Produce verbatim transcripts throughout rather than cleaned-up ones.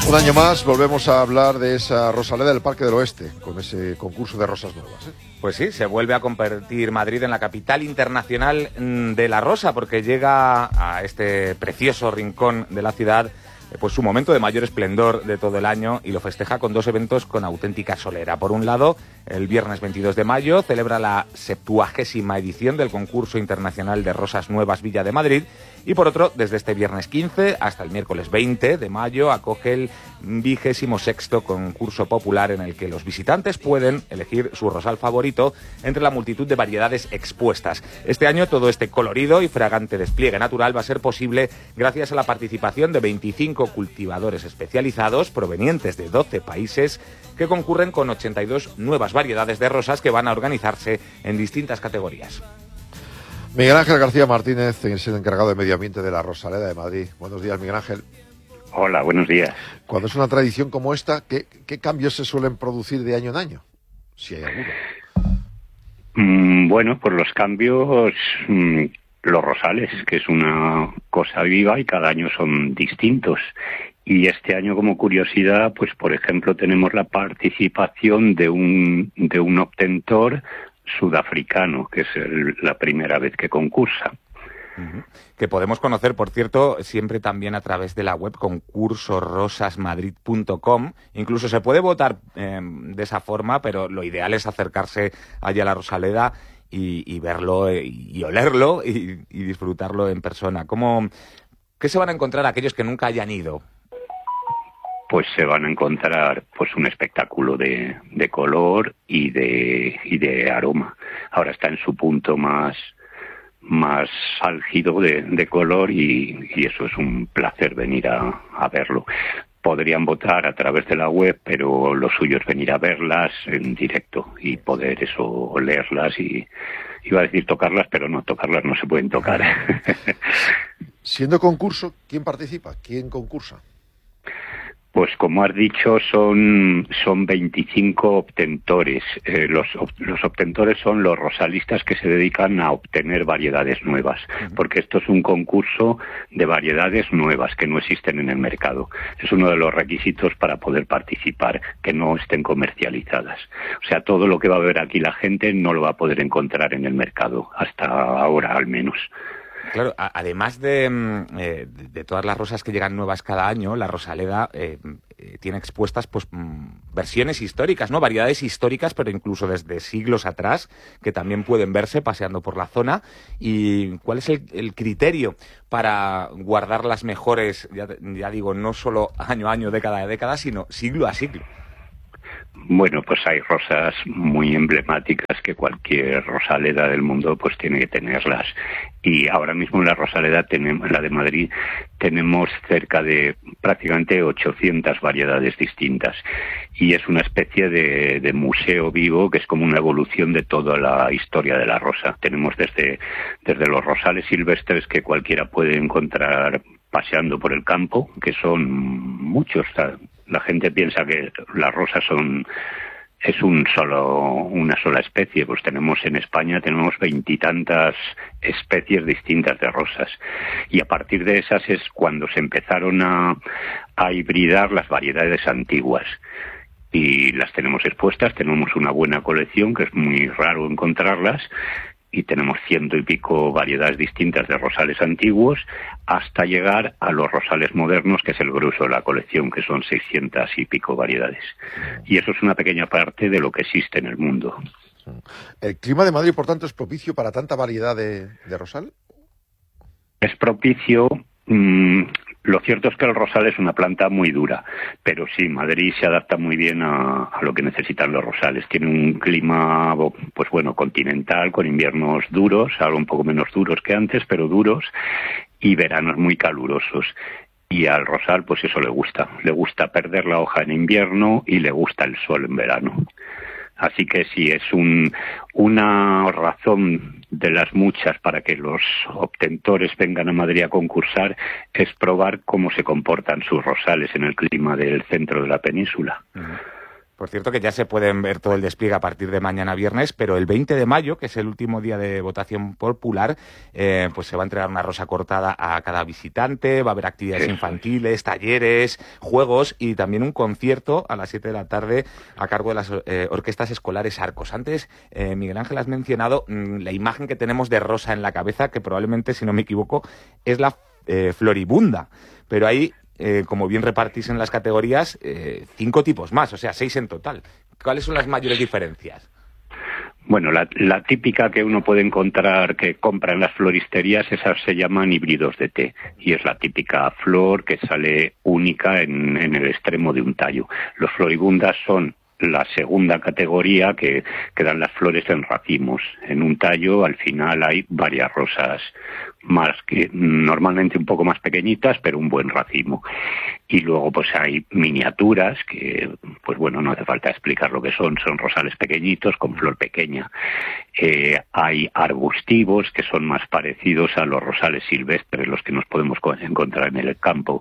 Un año más volvemos a hablar de esa Rosaleda del Parque del Oeste, con ese concurso de rosas nuevas, ¿eh? Pues sí, se vuelve a convertir Madrid en la capital internacional de la rosa, porque llega a este precioso rincón de la ciudad pues su momento de mayor esplendor de todo el año, y lo festeja con dos eventos con auténtica solera. Por un lado, el viernes veintidós de mayo celebra la septuagésima edición del concurso internacional de rosas nuevas Villa de Madrid, y por otro, desde este viernes quince hasta el miércoles veinte de mayo acoge el vigésimo sexto concurso popular, en el que los visitantes pueden elegir su rosal favorito entre la multitud de variedades expuestas. Este año todo este colorido y fragante despliegue natural va a ser posible gracias a la participación de veinticinco cultivadores especializados provenientes de doce países, que concurren con ochenta y dos nuevas variedades de rosas que van a organizarse en distintas categorías. Miguel Ángel García Martínez es el encargado de Medio Ambiente de la Rosaleda de Madrid. Buenos días, Miguel Ángel. Hola, buenos días. Cuando es una tradición como esta, ¿qué, qué cambios se suelen producir de año en año? Si hay alguno. Mm, bueno, pues los cambios, mm, los rosales, que es una cosa viva y cada año son distintos. Y este año, como curiosidad, pues por ejemplo tenemos la participación de un, de un obtentor sudafricano, que es el, la primera vez que concursa. Uh-huh. Que podemos conocer, por cierto, siempre también a través de la web concurso rosas madrid punto com. Incluso se puede votar eh, de esa forma, pero lo ideal es acercarse allá a la Rosaleda y, y verlo eh, y olerlo y, y disfrutarlo en persona. ¿Cómo, ¿Qué se van a encontrar aquellos que nunca hayan ido? Pues se van a encontrar pues un espectáculo de, de color y de y de aroma. Ahora está en su punto más más álgido de, de color y, y eso es un placer venir a, a verlo. Podrían votar a través de la web, pero lo suyo es venir a verlas en directo y poder eso olerlas y iba a decir tocarlas, pero no, tocarlas no se pueden tocar. Siendo concurso, ¿quién participa? ¿Quién concursa? Pues como has dicho, son son veinticinco obtentores. Eh, los, los obtentores son los rosalistas que se dedican a obtener variedades nuevas, porque esto es un concurso de variedades nuevas que no existen en el mercado. Es uno de los requisitos para poder participar, que no estén comercializadas. O sea, todo lo que va a ver aquí la gente no lo va a poder encontrar en el mercado, hasta ahora al menos. Claro, a, además de, eh, de, de todas las rosas que llegan nuevas cada año, la Rosaleda eh, eh, tiene expuestas pues mm, versiones históricas, ¿no? Variedades históricas, pero incluso desde siglos atrás, que también pueden verse paseando por la zona. ¿Y cuál es el, el criterio para guardar las mejores, ya, ya digo, no solo año a año, década a década, sino siglo a siglo? Bueno, pues hay rosas muy emblemáticas que cualquier Rosaleda del mundo pues tiene que tenerlas. Y ahora mismo en la Rosaleda, tenemos, la de Madrid, tenemos cerca de prácticamente ochocientas variedades distintas. Y es una especie de, de museo vivo que es como una evolución de toda la historia de la rosa. Tenemos desde, desde los rosales silvestres que cualquiera puede encontrar paseando por el campo, que son muchos. La gente piensa que las rosas son es un solo una sola especie. Pues tenemos en España tenemos veintitantas especies distintas de rosas, y a partir de esas es cuando se empezaron a, a hibridar las variedades antiguas. Y las tenemos expuestas, tenemos una buena colección, que es muy raro encontrarlas, y tenemos ciento y pico variedades distintas de rosales antiguos, hasta llegar a los rosales modernos, que es el grueso de la colección, que son seiscientas y pico variedades. Y eso es una pequeña parte de lo que existe en el mundo. ¿El clima de Madrid, por tanto, es propicio para tanta variedad de, de rosal? Es propicio. Mmm, lo cierto es que el rosal es una planta muy dura, pero sí, Madrid se adapta muy bien a, a lo que necesitan los rosales. Tiene un clima, pues bueno, continental, con inviernos duros, algo un poco menos duros que antes, pero duros, y veranos muy calurosos. Y al rosal, pues eso le gusta. Le gusta perder la hoja en invierno y le gusta el sol en verano. Así que sí, es un, una razón de las muchas para que los obtentores vengan a Madrid a concursar, es probar cómo se comportan sus rosales en el clima del centro de la península. Por cierto que ya se pueden ver todo el despliegue a partir de mañana viernes, pero el veinte de mayo, que es el último día de votación popular, eh, pues se va a entregar una rosa cortada a cada visitante, va a haber actividades Eso infantiles, es. talleres, juegos y también un concierto a las siete de la tarde a cargo de las eh, orquestas escolares Arcos. Antes, eh, Miguel Ángel, has mencionado mmm, la imagen que tenemos de rosa en la cabeza, que probablemente, si no me equivoco, es la eh, floribunda, pero ahí... Eh, como bien repartís en las categorías, eh, cinco tipos más, o sea, seis en total. ¿Cuáles son las mayores diferencias? Bueno, la, la típica que uno puede encontrar que compra en las floristerías, esas se llaman híbridos de té, y es la típica flor que sale única en, en el extremo de un tallo. Los floribundas son la segunda categoría que, que dan las flores en racimos. En un tallo al final hay varias rosas más que normalmente un poco más pequeñitas, pero un buen racimo. Y luego pues hay miniaturas que, pues bueno, no hace falta explicar lo que son, son rosales pequeñitos con flor pequeña. Eh, hay arbustivos que son más parecidos a los rosales silvestres, los que nos podemos encontrar en el campo.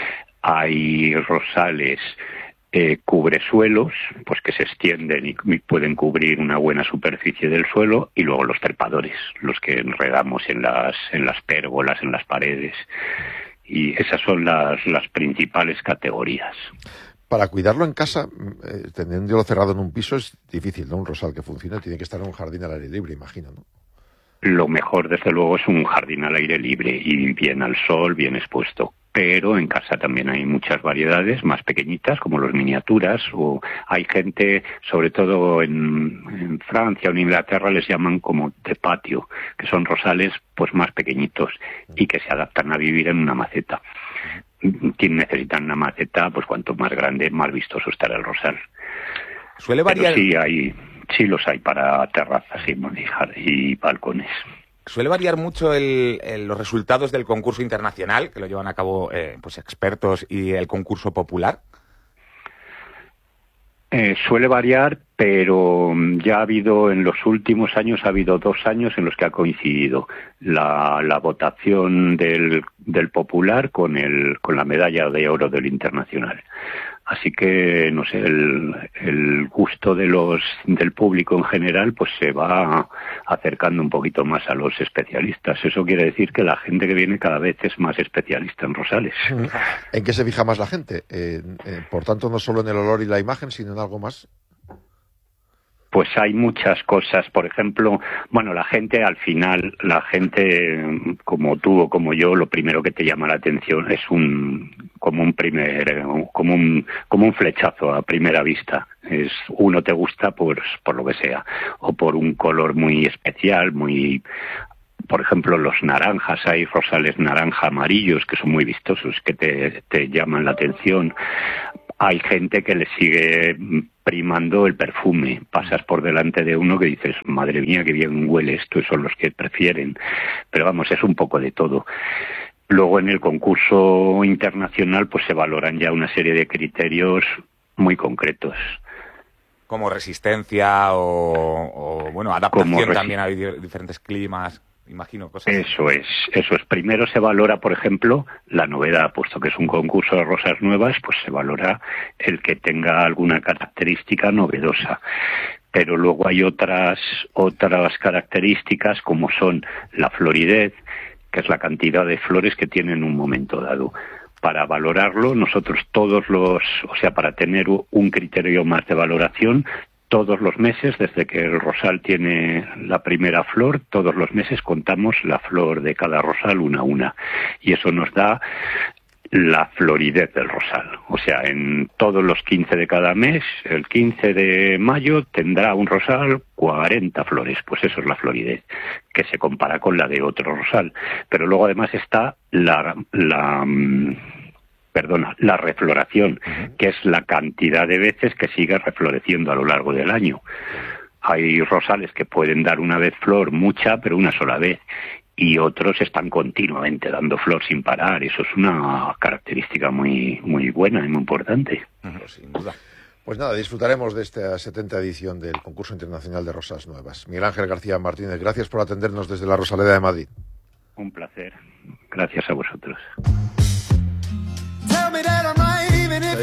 Hay rosales Eh, cubresuelos, pues que se extienden y, y pueden cubrir una buena superficie del suelo, y luego los trepadores, los que enredamos en las en las pérgolas, en las paredes, y esas son las las principales categorías. Para cuidarlo en casa, eh, teniéndolo cerrado en un piso, es difícil, ¿no? Un rosal que funcione tiene que estar en un jardín al aire libre, imagino, ¿no? Lo mejor, desde luego, es un jardín al aire libre y bien al sol, bien expuesto. Pero en casa también hay muchas variedades más pequeñitas, como los miniaturas, o hay gente, sobre todo en, en Francia o en Inglaterra, les llaman como de patio, que son rosales pues más pequeñitos y que se adaptan a vivir en una maceta. Necesitan una maceta, pues cuanto más grande, más vistoso estará el rosal. Suele variar. Pero sí hay, sí los hay para terrazas y, y balcones. ¿Suele variar mucho el, el, los resultados del concurso internacional, que lo llevan a cabo eh, pues expertos, y el concurso popular? Eh, suele variar, pero ya ha habido, en los últimos años, ha habido dos años en los que ha coincidido la, la votación del, del popular con, el, con la medalla de oro del internacional. Así que, no sé, el, el gusto de los del público en general pues se va acercando un poquito más a los especialistas. Eso quiere decir que la gente que viene cada vez es más especialista en rosales. ¿En qué se fija más la gente? Eh, eh, por tanto, no solo en el olor y la imagen, sino en algo más. Pues hay muchas cosas. Por ejemplo, bueno, la gente al final, la gente como tú o como yo, lo primero que te llama la atención es un como un primer como un como un flechazo a primera vista. Es uno te gusta por por lo que sea, o por un color muy especial, muy, por ejemplo, los naranjas, hay rosales naranja amarillos que son muy vistosos, que te te llaman la atención. Hay gente que le sigue primando el perfume. Pasas por delante de uno que dices, madre mía, qué bien huele esto, y son los que prefieren. Pero vamos, es un poco de todo. Luego en el concurso internacional pues se valoran ya una serie de criterios muy concretos. Como resistencia o, o bueno, adaptación resi- también a diferentes climas. Imagino cosas. Eso es, eso es. Primero se valora, por ejemplo, la novedad, puesto que es un concurso de rosas nuevas, pues se valora el que tenga alguna característica novedosa. Pero luego hay otras otras características, como son la floridez, que es la cantidad de flores que tiene en un momento dado. Para valorarlo, nosotros todos los, o sea, para tener un criterio más de valoración, todos los meses, desde que el rosal tiene la primera flor, todos los meses contamos la flor de cada rosal una a una. Y eso nos da la floridez del rosal. O sea, en todos los quince de cada mes, el quince de mayo tendrá un rosal cuarenta flores. Pues eso es la floridez, que se compara con la de otro rosal. Pero luego además está la... la Perdona, la refloración, que es la cantidad de veces que sigue refloreciendo a lo largo del año. Hay rosales que pueden dar una vez flor, mucha, pero una sola vez, y otros están continuamente dando flor sin parar. Eso es una característica muy muy buena y muy importante. Uh-huh, sin duda. Pues nada, disfrutaremos de esta setenta edición del Concurso Internacional de Rosas Nuevas. Miguel Ángel García Martínez, gracias por atendernos desde la Rosaleda de Madrid. Un placer. Gracias a vosotros. Seis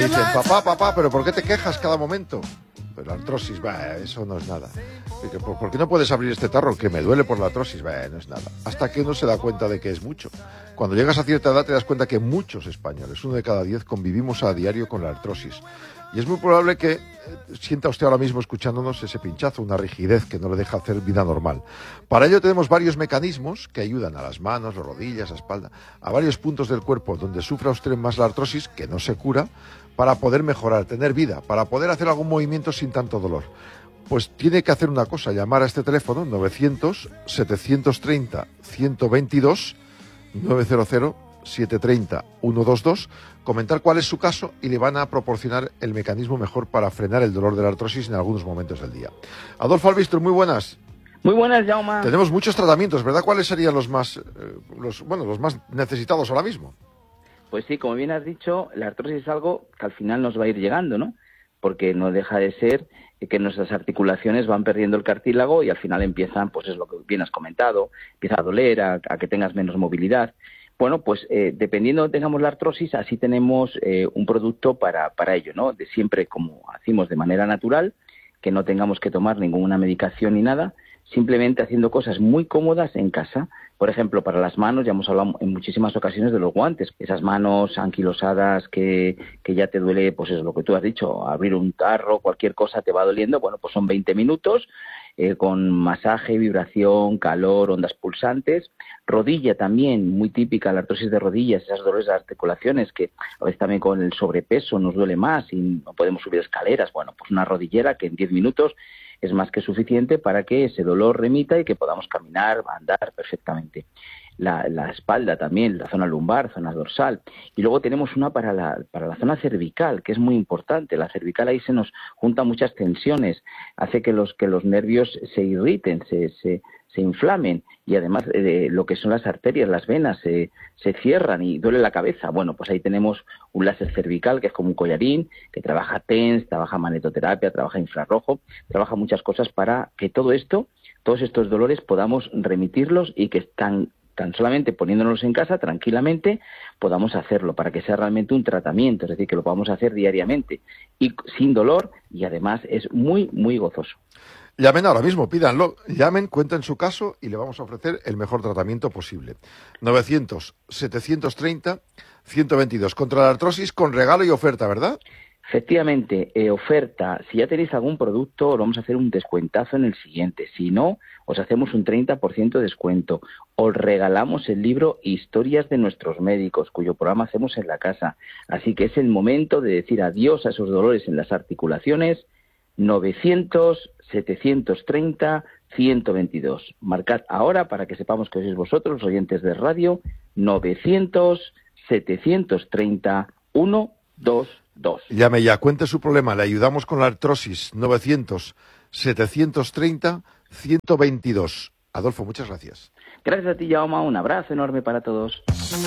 dicen, papá, papá, ¿pero por qué te quejas cada momento? Pues la artrosis, bah, eso no es nada. ¿Por qué no puedes abrir este tarro? Que me duele por la artrosis, bah, no es nada. Hasta que uno se da cuenta de que es mucho. Cuando llegas a cierta edad te das cuenta que muchos españoles, uno de cada diez, convivimos a diario con la artrosis. Y es muy probable que sienta usted ahora mismo escuchándonos ese pinchazo, una rigidez que no le deja hacer vida normal. Para ello tenemos varios mecanismos que ayudan a las manos, las rodillas, la espalda, a varios puntos del cuerpo donde sufra usted más la artrosis, que no se cura, para poder mejorar, tener vida, para poder hacer algún movimiento sin tanto dolor. Pues tiene que hacer una cosa, llamar a este teléfono novecientos, setecientos treinta, ciento veintidós, novecientos setecientos treinta, ciento veintidós, comentar cuál es su caso y le van a proporcionar el mecanismo mejor para frenar el dolor de la artrosis en algunos momentos del día. Adolfo Albistur, muy buenas. Muy buenas, Jaume. Tenemos muchos tratamientos, ¿verdad? ¿Cuáles serían los más, eh, los, bueno, los más necesitados ahora mismo? Pues sí, como bien has dicho, la artrosis es algo que al final nos va a ir llegando, ¿no? Porque no deja de ser que nuestras articulaciones van perdiendo el cartílago y al final empiezan, pues es lo que bien has comentado, empieza a doler, a, a que tengas menos movilidad. Bueno, pues eh, dependiendo de tengamos la artrosis, así tenemos eh, un producto para, para ello, ¿no? De siempre, como hacemos de manera natural, que no tengamos que tomar ninguna medicación ni nada, simplemente haciendo cosas muy cómodas en casa. Por ejemplo, para las manos, ya hemos hablado en muchísimas ocasiones de los guantes. Esas manos anquilosadas que, que ya te duele, pues es lo que tú has dicho, abrir un tarro, cualquier cosa te va doliendo, bueno, pues son veinte minutos. Eh, con masaje, vibración, calor, ondas pulsantes. Rodilla también, muy típica la artrosis de rodillas, esas dolores de articulaciones que a veces también con el sobrepeso nos duele más y no podemos subir escaleras. Bueno, pues una rodillera que en diez minutos es más que suficiente para que ese dolor remita y que podamos caminar, andar perfectamente. La, la espalda también, la zona lumbar, zona dorsal. Y luego tenemos una para la, para la zona cervical, que es muy importante. La cervical ahí se nos juntan muchas tensiones, hace que los, que los nervios se irriten, se, se, se inflamen y además eh, lo que son las arterias, las venas, se, se cierran y duele la cabeza. Bueno, pues ahí tenemos un láser cervical que es como un collarín, que trabaja TENS, trabaja magnetoterapia, trabaja infrarrojo, trabaja muchas cosas para que todo esto, todos estos dolores podamos remitirlos y que están tan solamente poniéndonos en casa tranquilamente podamos hacerlo para que sea realmente un tratamiento, es decir, que lo podamos hacer diariamente y sin dolor y además es muy, muy gozoso. Llamen ahora mismo, pídanlo, llamen, cuenten su caso y le vamos a ofrecer el mejor tratamiento posible. novecientos, setecientos treinta, ciento veintidós, contra la artrosis con regalo y oferta, ¿verdad? Efectivamente, eh, oferta. Si ya tenéis algún producto, os vamos a hacer un descuentazo en el siguiente. Si no, os hacemos un treinta por ciento de descuento. Os regalamos el libro Historias de nuestros médicos, cuyo programa hacemos en la casa. Así que es el momento de decir adiós a esos dolores en las articulaciones. novecientos, setecientos treinta, ciento veintidós. Marcad ahora para que sepamos que sois vosotros, los oyentes de radio, novecientos, setecientos treinta, ciento veintidós. Llame ya, cuente su problema, le ayudamos con la artrosis. novecientos, setecientos treinta, ciento veintidós. Adolfo, muchas gracias. Gracias a ti, Jaume, un abrazo enorme para todos.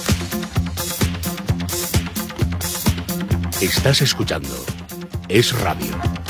Estás escuchando Es Radio.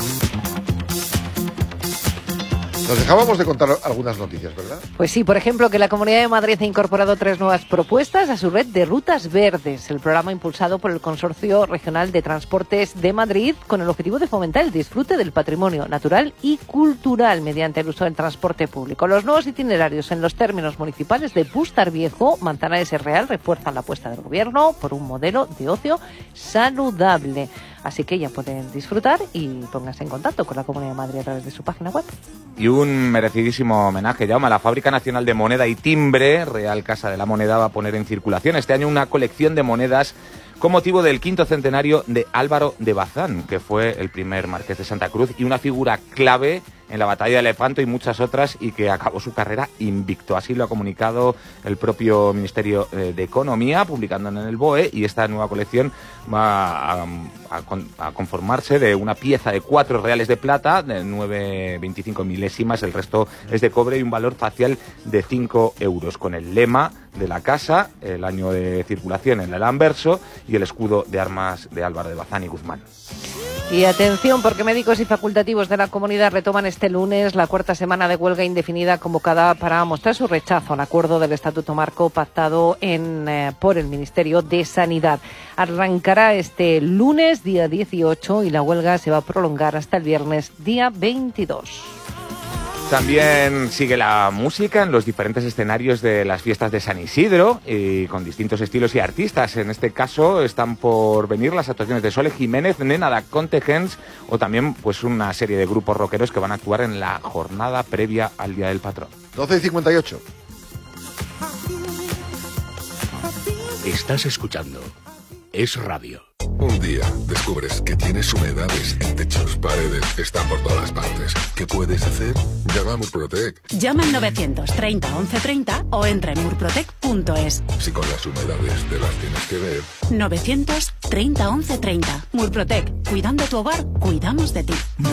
Nos dejábamos de contar algunas noticias, ¿verdad? Pues sí, por ejemplo, que la Comunidad de Madrid ha incorporado tres nuevas propuestas a su red de rutas verdes, el programa impulsado por el Consorcio Regional de Transportes de Madrid con el objetivo de fomentar el disfrute del patrimonio natural y cultural mediante el uso del transporte público. Los nuevos itinerarios en los términos municipales de Bustar Viejo, Manzanares y Real refuerzan la apuesta del Gobierno por un modelo de ocio saludable. Así que ya pueden disfrutar y pónganse en contacto con la Comunidad de Madrid a través de su página web. Y un merecidísimo homenaje, Jaume, a la Fábrica Nacional de Moneda y Timbre. Real Casa de la Moneda va a poner en circulación este año una colección de monedas con motivo del quinto centenario de Álvaro de Bazán, que fue el primer marqués de Santa Cruz y una figura clave en la batalla de Lepanto y muchas otras, y que acabó su carrera invicto. Así lo ha comunicado el propio Ministerio de Economía, publicando en el B O E, y esta nueva colección va a, a, a conformarse de una pieza de cuatro reales de plata, de nueve veinticinco milésimas, el resto es de cobre y un valor facial de cinco euros, con el lema de la casa, el año de circulación en el anverso y el escudo de armas de Álvaro de Bazán y Guzmán. Y atención, porque médicos y facultativos de la comunidad retoman este lunes la cuarta semana de huelga indefinida convocada para mostrar su rechazo al acuerdo del Estatuto Marco pactado en, eh, por el Ministerio de Sanidad. Arrancará este lunes, día dieciocho, y la huelga se va a prolongar hasta el viernes, día veintidós. También sigue la música en los diferentes escenarios de las fiestas de San Isidro, y con distintos estilos y artistas. En este caso están por venir las actuaciones de Sole Jiménez, Nena da Contegens, o también pues una serie de grupos rockeros que van a actuar en la jornada previa al Día del Patrón. doce y cincuenta y ocho. Estás escuchando Es Radio. Un día descubres que tienes humedades en techos, paredes, están por todas partes. ¿Qué puedes hacer? Llama a Murprotec. Llama al novecientos treinta once treinta o entra en murprotec punto es. Si con las humedades te las tienes que ver. novecientos treinta once treinta. Murprotec. Cuidando tu hogar, cuidamos de ti.